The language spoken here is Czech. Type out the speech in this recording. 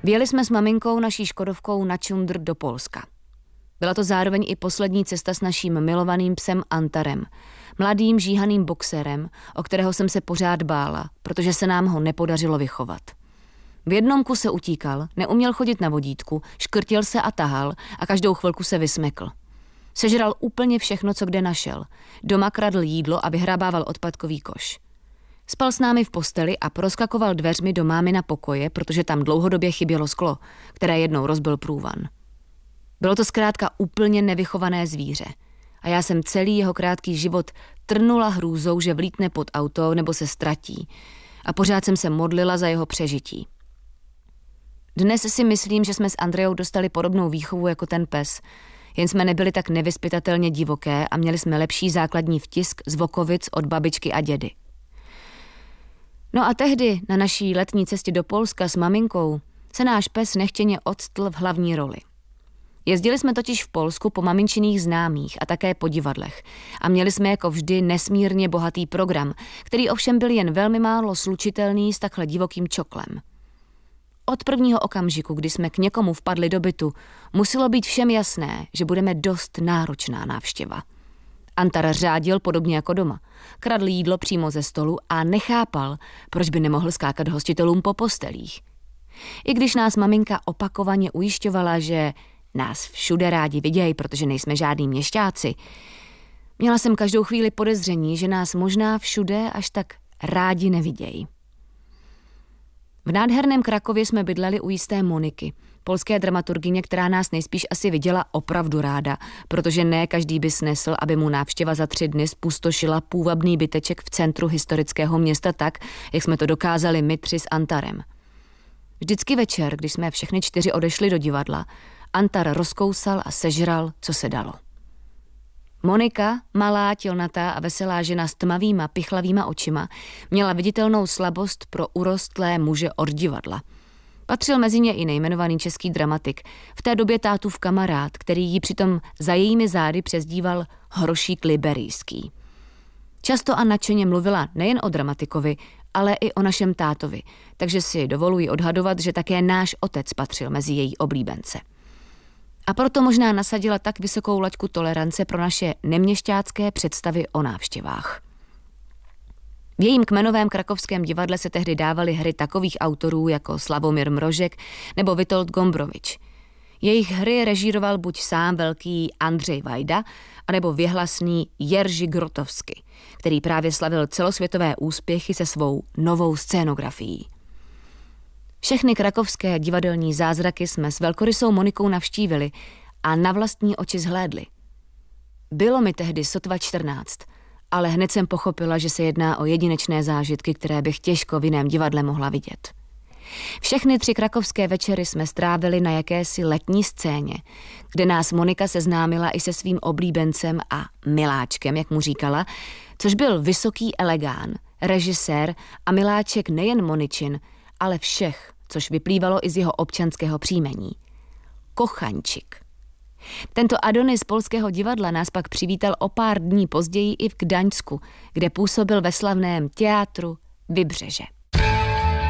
Vyjeli jsme s maminkou naší Škodovkou na čundr do Polska. Byla to zároveň i poslední cesta s naším milovaným psem Antarem, mladým žíhaným boxerem, o kterého jsem se pořád bála, protože se nám ho nepodařilo vychovat. V jednom kuse utíkal, neuměl chodit na vodítku, škrtil se a tahal a každou chvilku se vysmekl. Sežral úplně všechno, co kde našel. Doma kradl jídlo a vyhrabával odpadkový koš. Spal s námi v posteli a proskakoval dveřmi do mámina pokoje, protože tam dlouhodobě chybělo sklo, které jednou rozbil průvan. Bylo to zkrátka úplně nevychované zvíře. A já jsem celý jeho krátký život trnula hrůzou, že vlítne pod auto nebo se ztratí. A pořád jsem se modlila za jeho přežití. Dnes si myslím, že jsme s Andreou dostali podobnou výchovu jako ten pes, jen jsme nebyli tak nevyzpytatelně divoké a měli jsme lepší základní vtisk z Vokovic od babičky a dědy. No a tehdy na naší letní cestě do Polska s maminkou se náš pes nechtěně octl v hlavní roli. Jezdili jsme totiž v Polsku po maminčiných známých a také po divadlech a měli jsme jako vždy nesmírně bohatý program, který ovšem byl jen velmi málo slučitelný s takhle divokým čoklem. Od prvního okamžiku, kdy jsme k někomu vpadli do bytu, muselo být všem jasné, že budeme dost náročná návštěva. Antar řádil podobně jako doma. Kradl jídlo přímo ze stolu a nechápal, proč by nemohl skákat hostitelům po postelích. I když nás maminka opakovaně ujišťovala, že nás všude rádi vidějí, protože nejsme žádní měšťáci, měla jsem každou chvíli podezření, že nás možná všude až tak rádi nevidějí. V nádherném Krakově jsme bydleli u jisté Moniky, polské dramaturgyně, která nás nejspíš asi viděla opravdu ráda, protože ne každý by snesl, aby mu návštěva za 3 dny spustošila půvabný byteček v centru historického města tak, jak jsme to dokázali my 3 s Antarem. Vždycky večer, když jsme všechny 4 odešli do divadla, Antar rozkousal a sežral, co se dalo. Monika, malá, tělnatá a veselá žena s tmavýma, pichlavýma očima, měla viditelnou slabost pro urostlé muže od divadla. Patřil mezi ně i nejmenovaný český dramatik, v té době tátův kamarád, který ji přitom za jejími zády přezdíval Hrošík Liberijský. Často a nadšeně mluvila nejen o dramatikovi, ale i o našem tátovi, takže si dovoluji odhadovat, že také náš otec patřil mezi její oblíbence. A proto možná nasadila tak vysokou laťku tolerance pro naše neměšťácké představy o návštěvách. V jejím kmenovém krakovském divadle se tehdy dávaly hry takových autorů jako Slavomír Mrožek nebo Witold Gombrovič. Jejich hry režíroval buď sám velký Andřej Vajda, anebo věhlasný Jerzy Grotowski, který právě slavil celosvětové úspěchy se svou novou scénografií. Všechny krakovské divadelní zázraky jsme s velkorysou Monikou navštívili a na vlastní oči zhlédli. Bylo mi tehdy sotva 14, ale hned jsem pochopila, že se jedná o jedinečné zážitky, které bych těžko v jiném divadle mohla vidět. Všechny 3 krakovské večery jsme strávili na jakési letní scéně, kde nás Monika seznámila i se svým oblíbencem a miláčkem, jak mu říkala, což byl vysoký elegán, režisér a miláček nejen Moničin, ale všech, což vyplývalo i z jeho občanského příjmení. Kochančik. Tento Adonis polského divadla nás pak přivítal o pár dní později i v Gdaňsku, kde působil ve slavném teátru Vybřeže.